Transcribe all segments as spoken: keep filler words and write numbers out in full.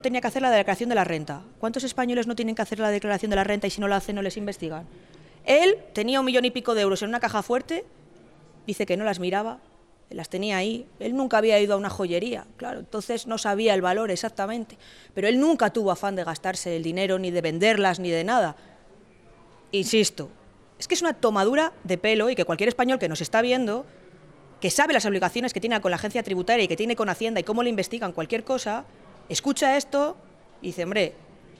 tenía que hacer la declaración de la renta. ¿Cuántos españoles no tienen que hacer la declaración de la renta y si no la hacen no les investigan? Él tenía un millón y pico de euros en una caja fuerte, dice que no las miraba, las tenía ahí. Él nunca había ido a una joyería, claro, entonces no sabía el valor exactamente, pero él nunca tuvo afán de gastarse el dinero, ni de venderlas, ni de nada. Insisto, es que es una tomadura de pelo y que cualquier español que nos está viendo, que sabe las obligaciones que tiene con la agencia tributaria y que tiene con Hacienda y cómo le investigan cualquier cosa, escucha esto y dice, hombre,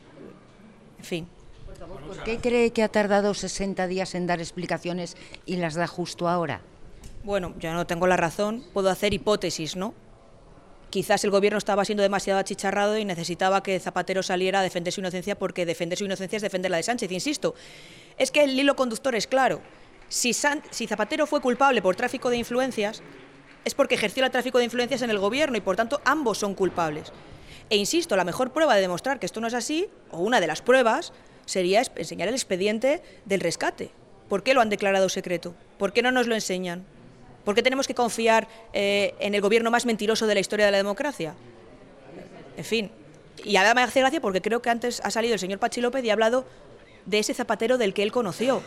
en fin. ¿Por qué cree que ha tardado sesenta días en dar explicaciones y las da justo ahora? Bueno, yo no tengo la razón, puedo hacer hipótesis, ¿no? Quizás el gobierno estaba siendo demasiado achicharrado y necesitaba que Zapatero saliera a defender su inocencia, porque defender su inocencia es defender la de Sánchez, insisto. Es que el hilo conductor es claro. Si, San, si Zapatero fue culpable por tráfico de influencias, es porque ejerció el tráfico de influencias en el gobierno y, por tanto, ambos son culpables. E insisto, la mejor prueba de demostrar que esto no es así, o una de las pruebas, sería enseñar el expediente del rescate. ¿Por qué lo han declarado secreto? ¿Por qué no nos lo enseñan? ¿Por qué tenemos que confiar eh, en el gobierno más mentiroso de la historia de la democracia? En fin, y ahora me hace gracia porque creo que antes ha salido el señor Pachi López y ha hablado de ese Zapatero del que él conoció.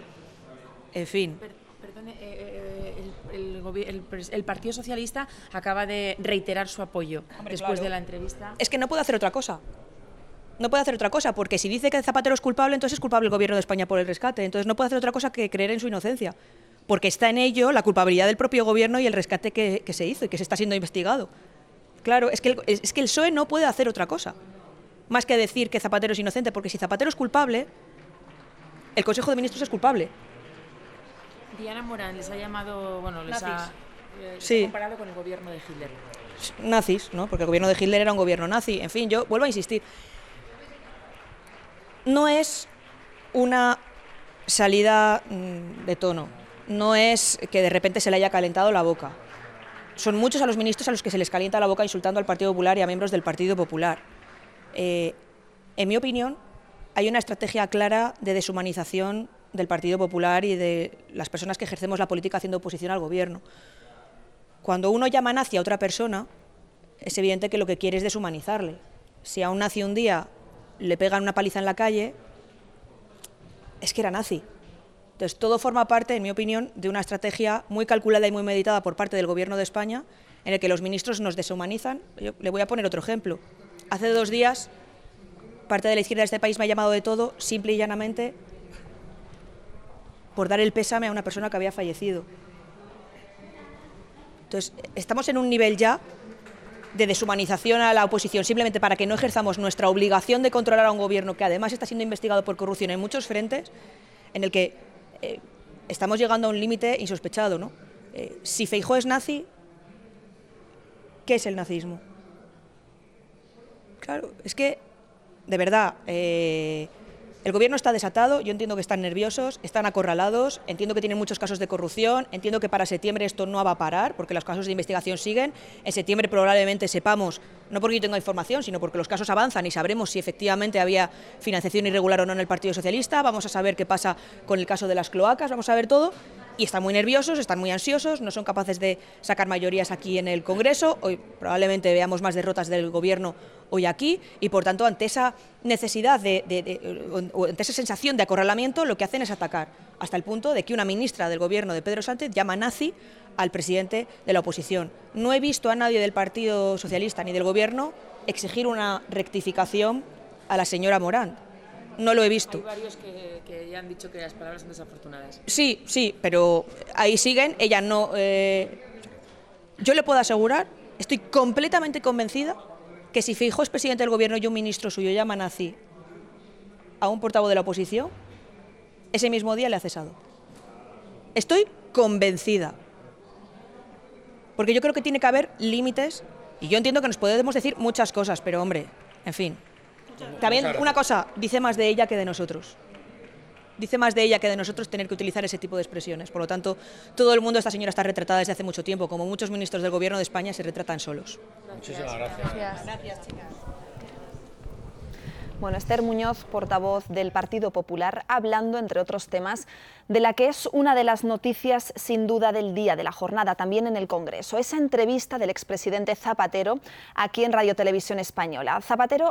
En fin. Perdone, eh, el, el, el, el Partido Socialista acaba de reiterar su apoyo. Hombre, después claro. de la entrevista. Es que no puede hacer otra cosa. No puede hacer otra cosa, porque si dice que Zapatero es culpable, entonces es culpable el gobierno de España por el rescate. Entonces no puede hacer otra cosa que creer en su inocencia, porque está en ello la culpabilidad del propio gobierno y el rescate que, que se hizo y que se está siendo investigado. Claro, es que, el, es que el P S O E no puede hacer otra cosa, más que decir que Zapatero es inocente, porque si Zapatero es culpable, el Consejo de Ministros es culpable. Diana Morán les ha llamado, bueno, les nazis. ha, eh, les sí. ha comparado con el gobierno de Hitler. Nazis, ¿no? Porque el gobierno de Hitler era un gobierno nazi. En fin, yo vuelvo a insistir. No es una salida de tono, no es que de repente se le haya calentado la boca. Son muchos a los ministros a los que se les calienta la boca insultando al Partido Popular y a miembros del Partido Popular. Eh, en mi opinión, hay una estrategia clara de deshumanización del Partido Popular y de las personas que ejercemos la política haciendo oposición al gobierno. Cuando uno llama nazi a otra persona, es evidente que lo que quiere es deshumanizarle. Si a un nazi un día le pegan una paliza en la calle, es que era nazi. Entonces, todo forma parte, en mi opinión, de una estrategia muy calculada y muy meditada por parte del Gobierno de España, en el que los ministros nos deshumanizan. Yo le voy a poner otro ejemplo. Hace dos días, parte de la izquierda de este país me ha llamado de todo, simple y llanamente, por dar el pésame a una persona que había fallecido. Entonces, estamos en un nivel ya de deshumanización a la oposición, simplemente para que no ejerzamos nuestra obligación de controlar a un gobierno que además está siendo investigado por corrupción en muchos frentes, en el que eh, estamos llegando a un límite insospechado, ¿no? Eh, si Feijóo es nazi, ¿qué es el nazismo? Claro, es que, de verdad, eh, el gobierno está desatado, yo entiendo que están nerviosos, están acorralados, entiendo que tienen muchos casos de corrupción, entiendo que para septiembre esto no va a parar, porque los casos de investigación siguen. En septiembre probablemente sepamos, no porque yo tenga información, sino porque los casos avanzan y sabremos si efectivamente había financiación irregular o no en el Partido Socialista, vamos a saber qué pasa con el caso de las cloacas, vamos a ver todo. Y están muy nerviosos, están muy ansiosos, no son capaces de sacar mayorías aquí en el Congreso. Hoy probablemente veamos más derrotas del Gobierno hoy aquí y, por tanto, ante esa necesidad, de, de, de, o ante esa sensación de acorralamiento, lo que hacen es atacar, hasta el punto de que una ministra del Gobierno de Pedro Sánchez llama nazi al presidente de la oposición. No he visto a nadie del Partido Socialista ni del Gobierno exigir una rectificación a la señora Morán. No lo he visto. Hay varios que, que ya han dicho que las palabras son desafortunadas. Sí, sí, pero ahí siguen. Ella no... Eh... Yo le puedo asegurar, estoy completamente convencida, que si Feijóo es presidente del gobierno y un ministro suyo llama nazi a un portavoz de la oposición, ese mismo día le ha cesado. Estoy convencida. Porque yo creo que tiene que haber límites, y yo entiendo que nos podemos decir muchas cosas, pero hombre, en fin... También una cosa, dice más de ella que de nosotros. Dice más de ella que de nosotros tener que utilizar ese tipo de expresiones. Por lo tanto, todo el mundo, esta señora está retratada desde hace mucho tiempo, como muchos ministros del Gobierno de España se retratan solos. Muchísimas gracias. Gracias, gracias chicas. Bueno, Esther Muñoz, portavoz del Partido Popular, hablando, entre otros temas, de la que es una de las noticias sin duda del día, de la jornada, también en el Congreso. Esa entrevista del expresidente Zapatero aquí en Radio Televisión Española. Zapatero